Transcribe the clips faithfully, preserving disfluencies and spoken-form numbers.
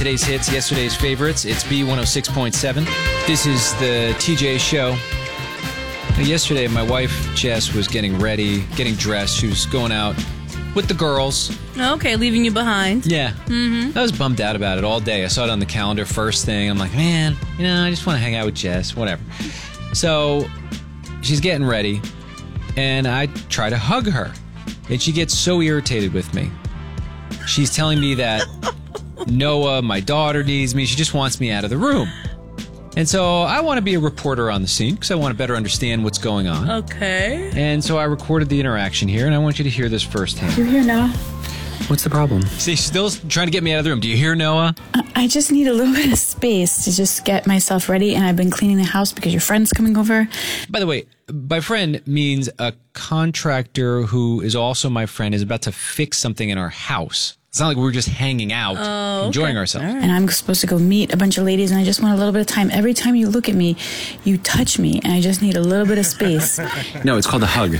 Today's hits, yesterday's favorites. It's B one oh six point seven. This is the T J Show. Now, yesterday, my wife, Jess, was getting ready, getting dressed. She was going out with the girls. Okay, leaving you behind. Yeah. Mm-hmm. I was bummed out about it all day. I saw it on the calendar first thing. I'm like, man, you know, I just want to hang out with Jess, whatever. So she's getting ready, and I try to hug her, and she gets so irritated with me. She's telling me that Noah, my daughter, needs me. She just wants me out of the room. And so I want to be a reporter on the scene because I want to better understand what's going on. Okay. And so I recorded the interaction here, and I want you to hear this firsthand. You hear Noah? What's the problem? See, she's still trying to get me out of the room. Do you hear Noah? I just need a little bit of space to just get myself ready, and I've been cleaning the house because your friend's coming over. By the way, my friend means a contractor who is also my friend is about to fix something in our house. It's not like we were just hanging out, oh, enjoying okay. ourselves. Right. And I'm supposed to go meet a bunch of ladies, and I just want a little bit of time. Every time you look at me, you touch me, and I just need a little bit of space. No, it's called a hug.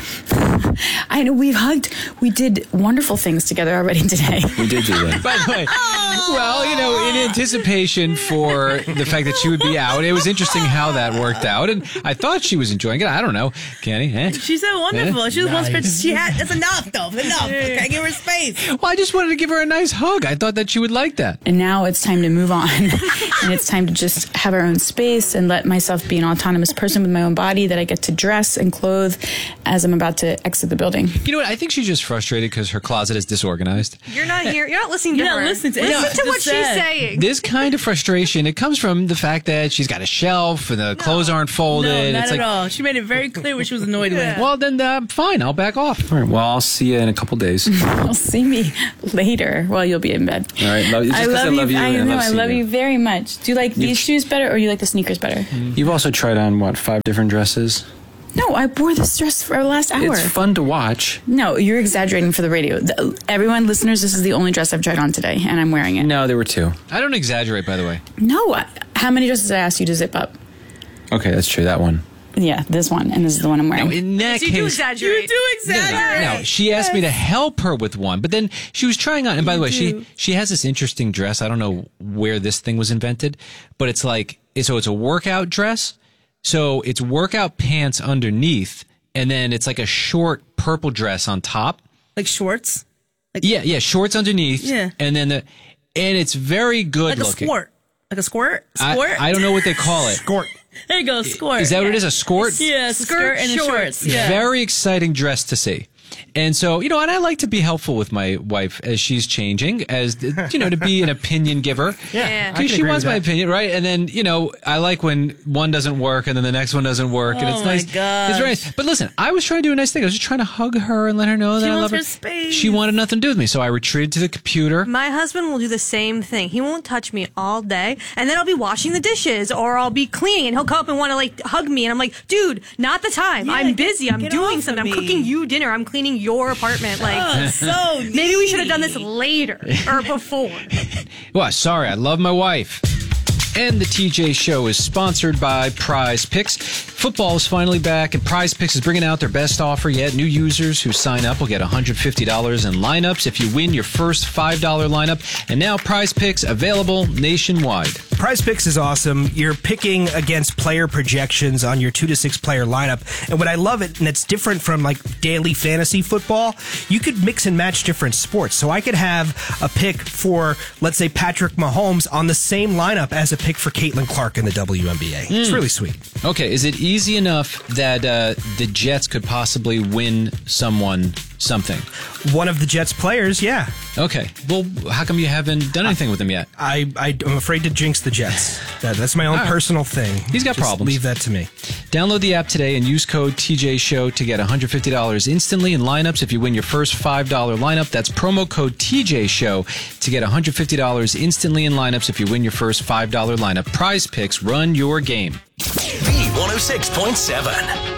I know, we've hugged. We did wonderful things together already today. We did do that. By the way, well, you know, in anticipation for the fact that she would be out, it was interesting how that worked out, and I thought she was enjoying it. I don't know, Kenny. Eh? She said wonderful. Eh? She was Nice. one She had. It's enough, though. Enough. Okay, give her space. Well, I just wanted to give her a nice hug. I thought that she would like that. And now it's time to move on. And it's time to just have our own space and let myself be an autonomous person with my own body that I get to dress and clothe as I'm about to exit the building. You know what? I think she's just frustrated because her closet is disorganized. You're not here. You're not listening to You're her. not listening to Listen no, to what just she's said. saying. This kind of frustration, it comes from the fact that she's got a shelf and the clothes aren't folded. No, not it's at like, all. She made it very clear what she was annoyed with. well, then uh, fine. I'll back off. All right, well, I'll see you in a couple days. All You'll see me later. Well, you'll be in bed. right, love, just I 'cause love, I love you. you. I and know. love I seeing love you very much. Do you like these shoes better, or you like the sneakers better? You've also tried on, what, five different dresses? No, I wore this dress for the last hour. It's fun to watch. No, you're exaggerating for the radio. The, everyone, listeners, this is the only dress I've tried on today, and I'm wearing it. No, there were two. I don't exaggerate, by the way. No, I- how many dresses did I ask you to zip up? Okay, that's true. That one. Yeah, this one, and this is the one I'm wearing. Now, in that You do case, exaggerate. You do exaggerate. no, she asked me to help her with one, but then she was trying on. And by the way, she she has this interesting dress. I don't know where this thing was invented, but it's like so it's a workout dress. So it's workout pants underneath, and then it's like a short purple dress on top. Like shorts. Like, Yeah, yeah, shorts underneath. Yeah. and then the and it's very good like a looking. squirt. Like a squirt? I, Squirt? I don't know what they call it. Squirt. There you go, squirt. Is that what it is? A skirt? Yeah, it's a Skirt, skirt and the shorts. shorts. Yeah. Very exciting dress to see. And so, you know, and I like to be helpful with my wife as she's changing, as, you know, to be an opinion giver. Yeah. I Because can she agree wants with my that. opinion, right? And then, you know, I like when one doesn't work and then the next one doesn't work. and Oh, it's my nice. gosh. It's very nice. But listen, I was trying to do a nice thing. I was just trying to hug her and let her know that She I wants love her. her space. She wanted nothing to do with me. So I retreated to the computer. My husband will do the same thing. He won't touch me all day, and then I'll be washing the dishes or I'll be cleaning, and he'll come up and want to like hug me, and I'm like, dude, not the time. Yeah, I'm busy. I'm get doing off something. of I'm me. cooking you dinner. I'm cleaning your apartment. Like, Oh, so maybe we should have done needy. this later or before. Well, sorry, I love my wife. And the T J Show is sponsored by Prize Picks. Football is finally back, and Prize Picks is bringing out their best offer yet. New users who sign up will get one hundred fifty dollars in lineups if you win your first five dollar lineup. And now Prize Picks available nationwide. Prize Picks is awesome. You're picking against player projections on your two to six player lineup. And what I love it, and it's different from like daily fantasy football, you could mix and match different sports. So I could have a pick for, let's say, Patrick Mahomes on the same lineup as a pick for Caitlin Clark in the W N B A. It's really sweet. Okay, is it easy enough that uh, the Jets could possibly win someone something? One of the Jets players, yeah. Okay, well, how come you haven't done anything with them yet? I, I, I'm afraid to jinx the Jets. That, that's my own right. personal thing. He's got Just problems. Leave that to me. Download the app today and use code T J Show to get one hundred fifty dollars instantly in lineups if you win your first five dollar lineup. That's promo code T J Show to get one hundred fifty dollars instantly in lineups if you win your first five dollar lineup. Prize Picks, run your game. B one oh six point seven.